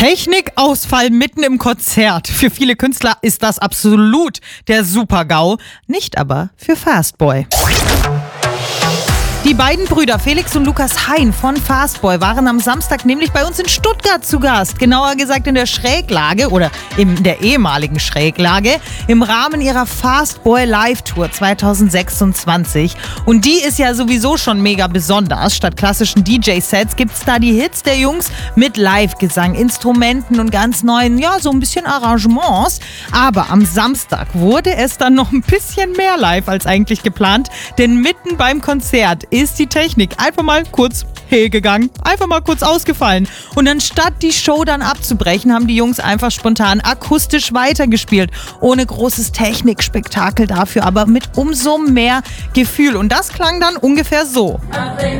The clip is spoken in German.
Technikausfall mitten im Konzert. Für viele Künstler ist das absolut der Super-GAU. Nicht aber für Fastboy. Die beiden Brüder Felix und Lukas Hein von Fastboy waren am Samstag nämlich bei uns in Stuttgart zu Gast. Genauer gesagt in der Schräglage oder in der ehemaligen Schräglage im Rahmen ihrer Fastboy Live-Tour 2026. Und die ist ja sowieso schon mega besonders. Statt klassischen DJ-Sets gibt's da die Hits der Jungs mit Live-Gesang, Instrumenten und ganz neuen, ja, so ein bisschen Arrangements. Aber am Samstag wurde es dann noch ein bisschen mehr live als eigentlich geplant, denn mitten beim Konzert ist die Technik einfach mal kurz gegangen, einfach mal kurz ausgefallen. Und anstatt die Show dann abzubrechen, haben die Jungs einfach spontan akustisch weitergespielt. Ohne großes Technikspektakel dafür, aber mit umso mehr Gefühl. Und das klang dann ungefähr so.